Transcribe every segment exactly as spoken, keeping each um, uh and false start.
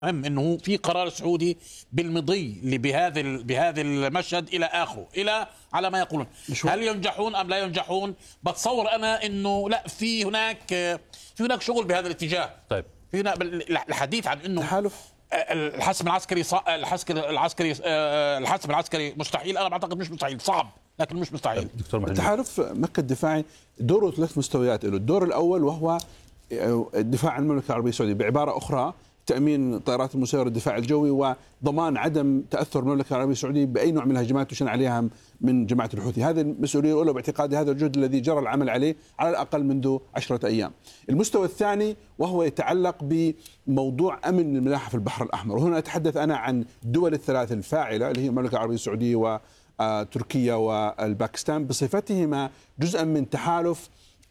المهم انه في قرار سعودي بالمضي اللي بهذا بهذا المشهد الى اخره، الى على ما يقولون. هل ينجحون ام لا ينجحون؟ بتصور انا انه لا، في هناك في هناك شغل بهذا الاتجاه. طيب في هنا الحديث عن انه تحالف الحسم العسكري صع... العسكري العسكري الحسم العسكري مستحيل. انا بعتقد مش مستحيل، صعب لكن مش مستحيل. التحالف مكة الدفاعي دوره ثلاث مستويات له. الدور الأول وهو الدفاع عن المملكة العربية السعودية، بعبارة أخرى تأمين طائرات المسيرة الدفاع الجوي وضمان عدم تأثر المملكة العربية السعودية بأي نوع من الهجمات تشن عليها من جماعة الحوثي. هذه المسؤولية الأولى، باعتقادي هذا الجهد الذي جرى العمل عليه على الأقل منذ عشرة أيام. المستوى الثاني وهو يتعلق بموضوع أمن الملاحة في البحر الأحمر، وهنا أتحدث أنا عن الدول الثلاث الفاعلة اللي هي المملكة العربية السعودية وتركيا والباكستان بصفتهما جزءا من تحالف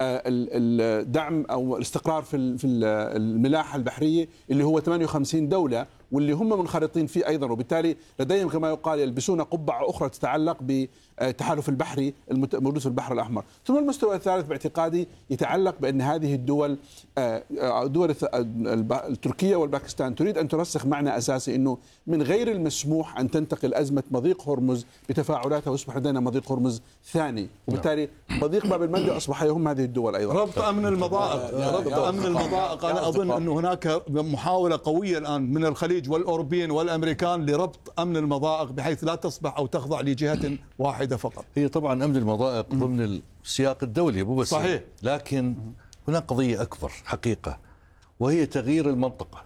الدعم أو الاستقرار في الملاحة البحرية اللي هو ثمانية وخمسين دولة، واللي هم منخرطين فيه أيضا، وبالتالي لديهم كما يقال يلبسون قبعة أخرى تتعلق بالتحالف البحري الموجود في البحر الأحمر. ثم المستوى الثالث باعتقادي يتعلق بأن هذه الدول دول تركيا والباكستان تريد أن ترسخ معنى أساسي أنه من غير المسموح أن تنتقل أزمة مضيق هرمز بتفاعلاتها ويصبح لدينا مضيق هرمز ثاني، وبالتالي مضيق باب المندب أصبح يهم هذه الدول أيضا. ربط أمن المضائق، ربط أمن المضائق. أنا أظن أن هناك محاولة قوية الآن من الخليج والأوروبيين والأمريكان لربط أمن المضائق بحيث لا تصبح أو تخضع لجهة واحدة فقط. هي طبعا أمن المضائق ضمن السياق الدولي مو بس، صحيح، لكن هناك قضية أكبر حقيقة وهي تغيير المنطقة.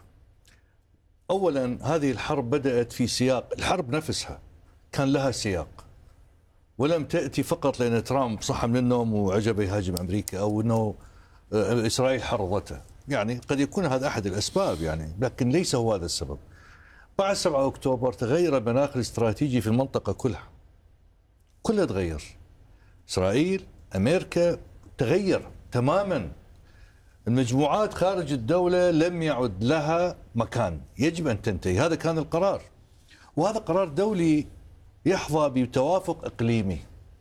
أولا هذه الحرب بدأت في سياق، الحرب نفسها كان لها سياق ولم تأتي فقط لأن ترامب صحى من النوم وعجبه يهاجم أمريكا أو أنه إسرائيل حرضته. يعني قد يكون هذا أحد الأسباب يعني، لكن ليس هو هذا السبب. بعد سبعة أكتوبر تغير المناخ الاستراتيجي في المنطقة كلها، كلها تغير. إسرائيل، أمريكا، تغير تماما. المجموعات خارج الدولة لم يعد لها مكان، يجب أن تنتهي. هذا كان القرار، وهذا قرار دولي يحظى بتوافق إقليمي.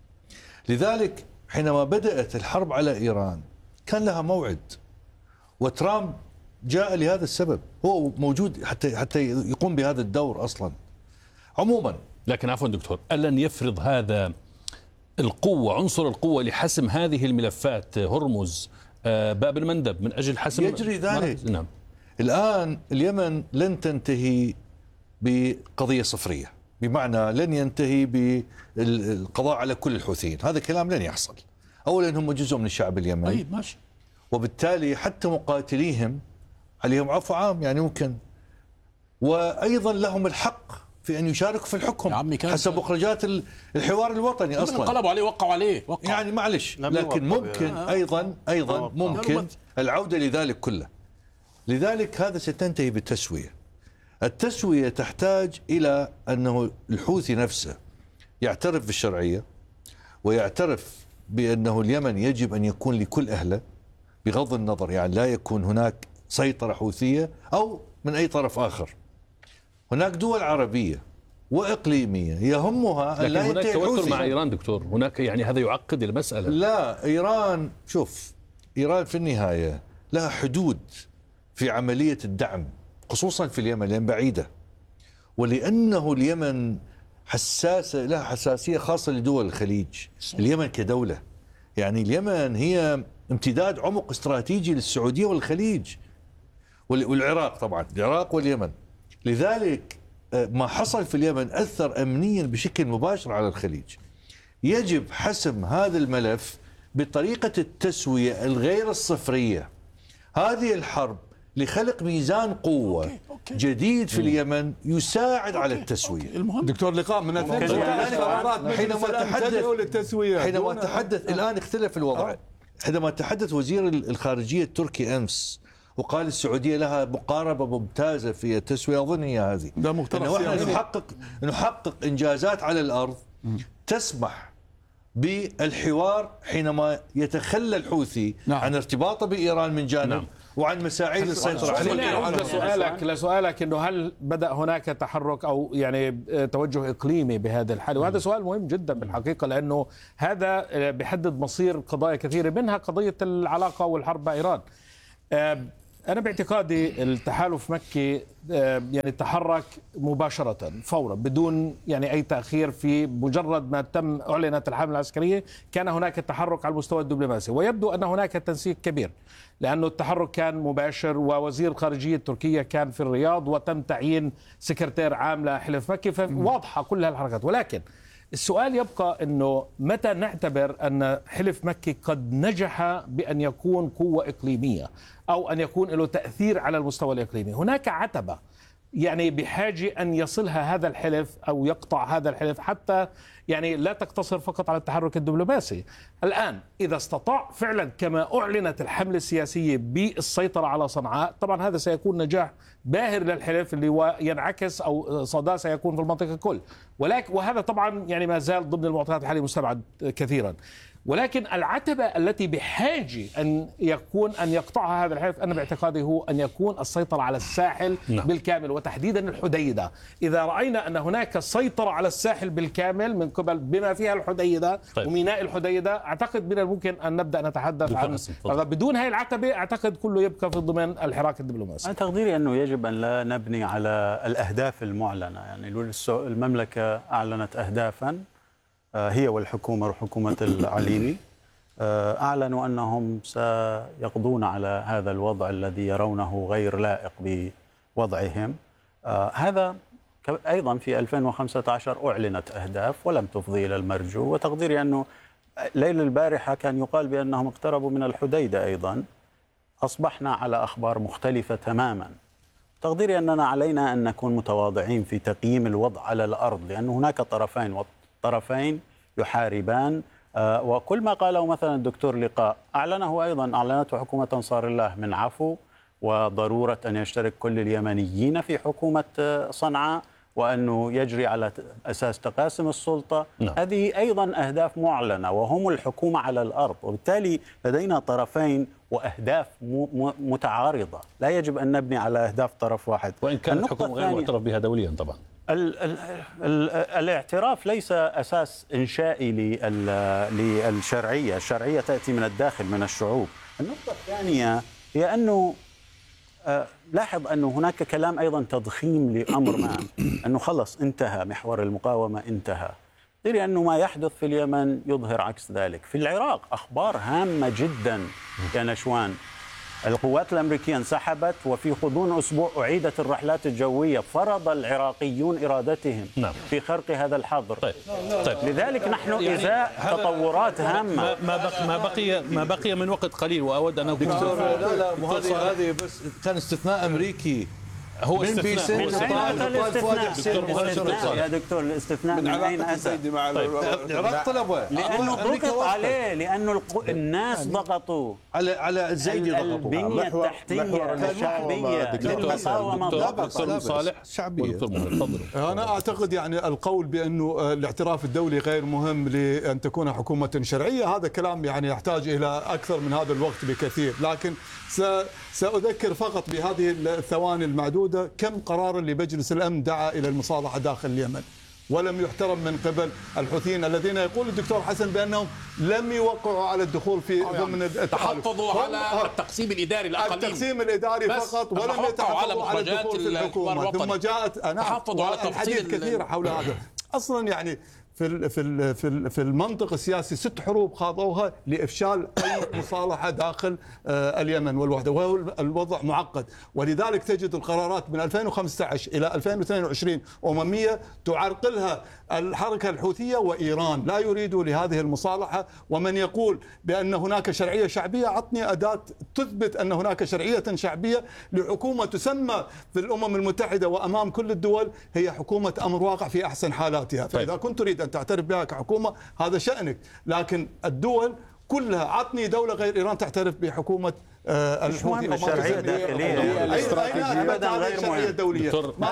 لذلك حينما بدأت الحرب على إيران كان لها موعد، وترامب جاء لهذا السبب، هو موجود حتى حتى يقوم بهذا الدور أصلا. عموما لكن عفوا دكتور، ألن يفرض هذا القوة، عنصر القوة لحسم هذه الملفات، هرمز، باب المندب، من أجل حسم يجري ذلك؟ نعم. الآن اليمن لن تنتهي بقضية صفرية، بمعنى لن ينتهي بالقضاء على كل الحوثيين، هذا كلام لن يحصل. أولا هم جزء من الشعب اليمني، طيب ماشي، وبالتالي حتى مقاتليهم عليهم عفو عام يعني ممكن، وأيضا لهم الحق في أن يشاركوا في الحكم حسب مخرجات الحوار الوطني. أصلا انقلبوا عليه، وقعوا عليه وقعوا. يعني معلش، لكن ممكن أيضا أيضا ممكن العودة لذلك كله. لذلك هذا ستنتهي بالتسوية. التسوية تحتاج إلى أنه الحوثي نفسه يعترف بالشرعية، ويعترف بأنه اليمن يجب أن يكون لكل أهله بغض النظر، يعني لا يكون هناك سيطرة حوثية أو من أي طرف آخر. هناك دول عربية وإقليمية يهمها أن لا هناك توتر مع إيران دكتور، هناك يعني هذا يعقد المسألة. لا، إيران شوف، إيران في النهاية لها حدود في عملية الدعم خصوصا في اليمن لأن بعيدة، ولأنه اليمن حساسة، لها حساسية خاصة لدول الخليج. اليمن كدولة، يعني اليمن هي امتداد عمق استراتيجي للسعودية والخليج والعراق، طبعا العراق واليمن. لذلك ما حصل في اليمن أثر أمنيا بشكل مباشر على الخليج. يجب حسم هذا الملف بطريقة التسوية الغير الصفرية. هذه الحرب لخلق ميزان قوة أوكي. أوكي. جديد في اليمن يساعد أوكي. على التسوية. المهم دكتور لقاء من حينما تحدث للتسوية حينما تحدث الآن اختلف الوضع. أوه. حينما تحدث وزير الخارجية التركي أمس وقال السعودية لها مقاربة ممتازة في التسوية، أظن هي هذه أنه احنا نحقق نحقق إنجازات على الأرض م. تسمح بالحوار حينما يتخلى الحوثي نعم. عن ارتباطه بإيران من جانب نعم. وعن مساعي السيطرة عليه. لسؤالك لسؤالك انه هل بدأ هناك تحرك او يعني توجه اقليمي بهذا الحال؟ وهذا سؤال مهم جدا بالحقيقة، لانه هذا بيحدد مصير قضايا كثيرة منها قضية العلاقة والحرب مع إيران. أنا باعتقادي التحالف مكي يعني تحرك مباشرة فورا بدون يعني أي تأخير. في مجرد ما تم أعلنت الحملة العسكرية كان هناك التحرك على المستوى الدبلوماسي، ويبدو أن هناك تنسيق كبير لأنه التحرك كان مباشر، ووزير الخارجية التركية كان في الرياض، وتم تعيين سكرتير عام لحلف مكي، فواضحة كل هالحركات. ولكن السؤال يبقى أنه متى نعتبر أن حلف مكي قد نجح بأن يكون قوة إقليمية أو أن يكون له تأثير على المستوى الإقليمي؟ هناك عتبة يعني بحاجة أن يصلها هذا الحلف أو يقطع هذا الحلف، حتى يعني لا تقتصر فقط على التحرك الدبلوماسي. الآن إذا استطاع فعلا كما أعلنت الحملة السياسية بالسيطرة على صنعاء، طبعا هذا سيكون نجاح باهر للحلف اللي ينعكس أو صدى سيكون في المنطقة كل. ولكن وهذا طبعا يعني ما زال ضمن المعطيات الحالية مستبعد كثيرا. ولكن العتبة التي بحاجة أن يكون أن يقطعها هذا الحلف أنا باعتقادي هو أن يكون السيطرة على الساحل نعم. بالكامل، وتحديدا الحديدة. إذا رأينا أن هناك سيطرة على الساحل بالكامل من قبل بما فيها الحديدة طيب. وميناء الحديدة، أعتقد من الممكن أن نبدأ نتحدث عن بدون هاي العتبة. أعتقد كله يبقى في ضمن الحراك الدبلوماسي. أنا تقديري أنه يجب أن لا نبني على الأهداف المعلنة. يعني المملكة أعلنت أهدافا هي والحكومة وحكومة العليمي، أعلنوا أنهم سيقضون على هذا الوضع الذي يرونه غير لائق بوضعهم. هذا أيضا في ألفين وخمسة عشر أعلنت أهداف ولم تفضي إلى المرجو، وتقديري أنه ليل البارحة كان يقال بأنهم اقتربوا من الحديدة أيضا. أصبحنا على أخبار مختلفة تماما. تقديري أننا علينا أن نكون متواضعين في تقييم الوضع على الأرض، لأن هناك طرفين طرفين يحاربان. آه وكل ما قاله مثلا الدكتور لقاء أعلنه أيضا أعلنته حكومة أنصار الله من عفو وضرورة أن يشترك كل اليمنيين في حكومة صنعاء، وأنه يجري على أساس تقاسم السلطة. نعم. هذه أيضا أهداف معلنة وهم الحكومة على الأرض، وبالتالي لدينا طرفين وأهداف متعارضة. لا يجب أن نبني على أهداف طرف واحد، وإن كانت الحكومة غير معترف بها دوليا طبعا. ال ال ال الاعتراف ليس أساس إنشائي للشرعية. الشرعية تأتي من الداخل من الشعوب. النقطة الثانية هي أنه آه لاحظ أنه هناك كلام أيضا تضخيم لأمر ما، أنه خلص انتهى محور المقاومة انتهى. ترى أنه ما يحدث في اليمن يظهر عكس ذلك. في العراق أخبار هامة جدا يا نشوان. القوات الأمريكية انسحبت، وفي غضون أسبوع أعيدت الرحلات الجوية. فرض العراقيون إرادتهم نعم. في خرق هذا الحظر. طيب. طيب. لذلك نحن يعني إزاء تطورات هامة. ما بقي ما بقي ما بقي من وقت قليل، وأود أن أكون لا لا هذه هذه بس كان استثناء أمريكي. هو من استثناء من الاستثناء يا دكتور. الاستثناء من أين أتى؟ العراق طلبه لأنه ضغط عليه، لأنه الناس ضغطوا على على الزيدي، ضغطوا البنية التحتية الشعبية للمقاومة ضغطت. صالح شعبية. أنا أعتقد يعني القول بأنه الاعتراف الدولي غير مهم لأن تكون حكومة شرعية، هذا كلام يعني يحتاج إلى أكثر من هذا الوقت بكثير. لكن سأذكر فقط بهذه الثواني المعدودة كم قرار لمجلس الأمن دعا إلى المصالحة داخل اليمن ولم يحترم من قبل الحوثيين، الذين يقول الدكتور حسن بأنهم لم يوقعوا على الدخول في ضمن التحالف. تحفظوا على التقسيم الإداري الأقليم، التقسيم الإداري فقط، ولم يتحفظوا على الدخول في الحكومة. ثم جاءت تحفظوا على الحديث كثير حول هذا. أصلا يعني في في في في المنطق السياسي ست حروب خاضوها لإفشال أي مصالحة داخل اليمن والوحدة، وهو الوضع معقد. ولذلك تجد القرارات من ألفين وخمسة عشر إلى ألفين واثنين وعشرين أممية تعرقلها الحركة الحوثية وإيران. لا يريدوا لهذه المصالحة. ومن يقول بأن هناك شرعية شعبية، عطني أداة تثبت أن هناك شرعية شعبية لحكومة تسمى في الأمم المتحدة وأمام كل الدول هي حكومة أمر واقع في أحسن حالاتها. فإذا كنت تريد أن تعترف بها كحكومة هذا شأنك، لكن الدول كلها عطني دولة غير إيران تعترف بحكومة الحوثي. الشرعية الداخلية الشرعية الدولية.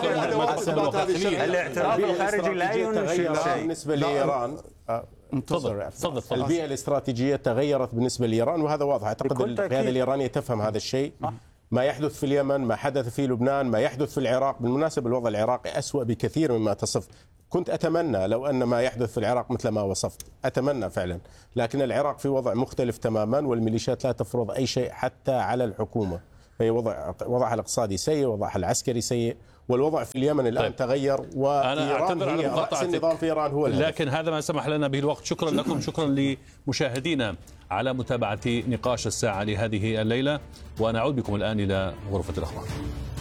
الاعتراف الخارجي لا ينشئ شيء. بالنسبة لإيران تفضل تفضل. البيئة الاستراتيجية تغيرت بالنسبة لإيران، وهذا واضح. أعتقد القيادة الإيرانية تفهم هذا الشيء. ما يحدث في اليمن، ما حدث في لبنان، ما يحدث في العراق. بالمناسبة الوضع العراقي أسوأ بكثير مما تصف. كنت أتمنى لو أن ما يحدث في العراق مثل ما وصفت، أتمنى فعلا. لكن العراق في وضع مختلف تماما، والميليشيات لا تفرض أي شيء حتى على الحكومة. فهي وضع وضعها الاقتصادي سيء، وضعها العسكري سيء، والوضع في اليمن الآن طيب. تغير، أنا أعتذر على رأس النظام في إيران هو الهدف. لكن هذا ما سمح لنا به الوقت. شكرا لكم، شكرا لمشاهدينا على متابعة نقاش الساعة لهذه الليلة، ونعود بكم الآن إلى غرفة الأخبار.